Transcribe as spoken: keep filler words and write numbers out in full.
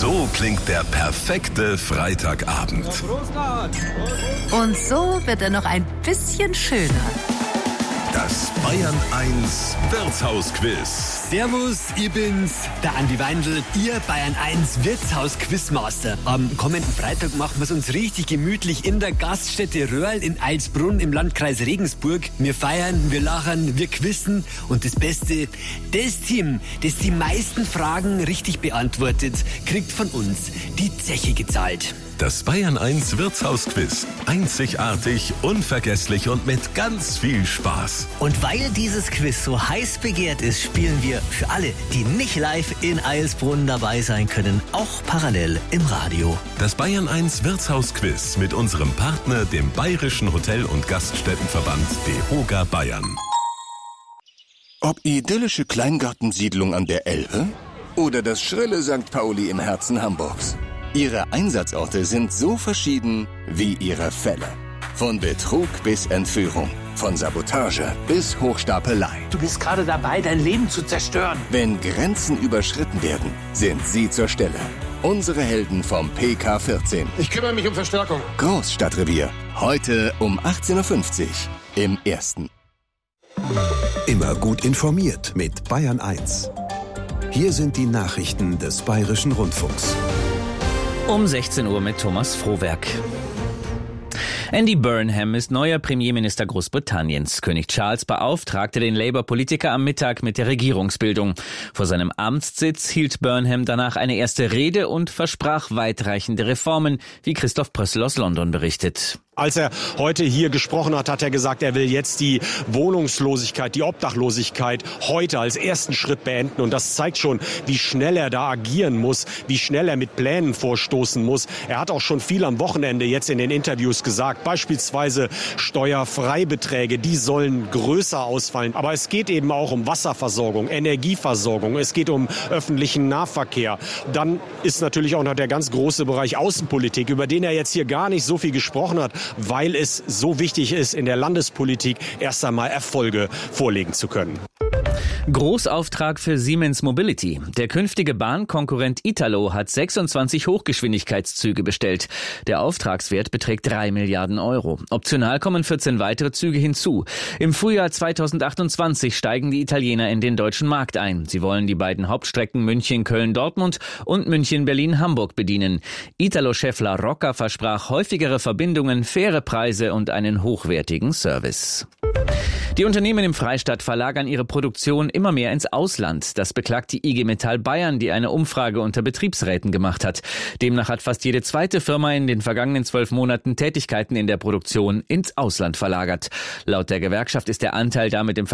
So klingt der perfekte Freitagabend. Und so wird er noch ein bisschen schöner. Das Bayern eins Wirtshausquiz. Servus, ich bin's, der Andi Weindl, Ihr Bayern eins Wirtshaus-Quizmaster. Am kommenden Freitag machen wir's uns richtig gemütlich in der Gaststätte Röhrl in Eilsbrunn im Landkreis Regensburg. Wir feiern, wir lachen, wir quizzen und das Beste, das Team, das die meisten Fragen richtig beantwortet, kriegt von uns die Zeche gezahlt. Das Bayern eins Wirtshausquiz. Einzigartig, unvergesslich und mit ganz viel Spaß. Und weil dieses Quiz so heiß begehrt ist, spielen wir für alle, die nicht live in Eilsbrunn dabei sein können, auch parallel im Radio. Das Bayern eins Wirtshausquiz mit unserem Partner, dem Bayerischen Hotel- und Gaststättenverband DEHOGA Bayern. Ob idyllische Kleingartensiedlung an der Elbe oder das schrille Sankt Pauli im Herzen Hamburgs. Ihre Einsatzorte sind so verschieden wie ihre Fälle. Von Betrug bis Entführung, von Sabotage bis Hochstapelei. Du bist gerade dabei, dein Leben zu zerstören. Wenn Grenzen überschritten werden, sind Sie zur Stelle. Unsere Helden vom P K vierzehn. Ich kümmere mich um Verstärkung. Großstadtrevier. Heute um achtzehn Uhr fünfzig im Ersten. Immer gut informiert mit Bayern eins. Hier sind die Nachrichten des Bayerischen Rundfunks. Um sechzehn Uhr mit Thomas Frohwerk. Andy Burnham ist neuer Premierminister Großbritanniens. König Charles beauftragte den Labour-Politiker am Mittag mit der Regierungsbildung. Vor seinem Amtssitz hielt Burnham danach eine erste Rede und versprach weitreichende Reformen, wie Christoph Prössl aus London berichtet. Als er heute hier gesprochen hat, hat er gesagt, er will jetzt die Wohnungslosigkeit, die Obdachlosigkeit heute als ersten Schritt beenden. Und das zeigt schon, wie schnell er da agieren muss, wie schnell er mit Plänen vorstoßen muss. Er hat auch schon viel am Wochenende jetzt in den Interviews gesagt, beispielsweise Steuerfreibeträge, die sollen größer ausfallen. Aber es geht eben auch um Wasserversorgung, Energieversorgung, es geht um öffentlichen Nahverkehr. Dann ist natürlich auch noch der ganz große Bereich Außenpolitik, über den er jetzt hier gar nicht so viel gesprochen hat, weil es so wichtig ist, in der Landespolitik erst einmal Erfolge vorlegen zu können. Großauftrag für Siemens Mobility. Der künftige Bahnkonkurrent Italo hat sechsundzwanzig Hochgeschwindigkeitszüge bestellt. Der Auftragswert beträgt drei Milliarden Euro. Optional kommen vierzehn weitere Züge hinzu. Im Frühjahr zweitausendachtundzwanzig steigen die Italiener in den deutschen Markt ein. Sie wollen die beiden Hauptstrecken München-Köln-Dortmund und München-Berlin-Hamburg bedienen. Italo-Chef La Rocca versprach häufigere Verbindungen, faire Preise und einen hochwertigen Service. Die Unternehmen im Freistaat verlagern ihre Produktion immer mehr ins Ausland. Das beklagt die I G Metall Bayern, die eine Umfrage unter Betriebsräten gemacht hat. Demnach hat fast jede zweite Firma in den vergangenen zwölf Monaten Tätigkeiten in der Produktion ins Ausland verlagert. Laut der Gewerkschaft ist der Anteil damit im